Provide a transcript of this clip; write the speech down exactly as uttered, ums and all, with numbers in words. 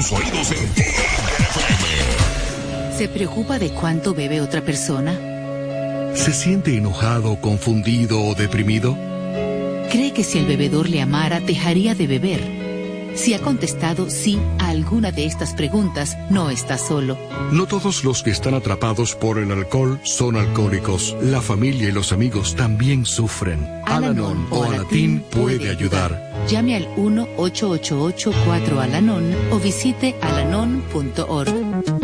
tus oídos en F M. ¿Se preocupa de cuánto bebe otra persona? ¿Se siente enojado, confundido o deprimido? ¿Cree que si el bebedor le amara, dejaría de beber? Si ha contestado sí a alguna de estas preguntas, no está solo. No todos los que están atrapados por el alcohol son alcohólicos. La familia y los amigos también sufren. Al-Anon o Alatín puede ayudar. Llame al uno ocho ocho ocho cuatro Al-Anon o visite alanon punto org.